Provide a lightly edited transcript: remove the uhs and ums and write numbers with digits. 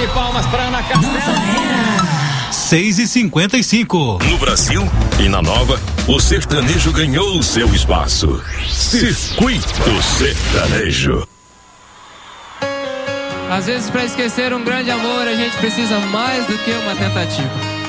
palmas para Ana Castela. 6h55. No Brasil e na Nova, o sertanejo ganhou o seu espaço. Circuito Sertanejo. Às vezes, para esquecer um grande amor, a gente precisa mais do que uma tentativa.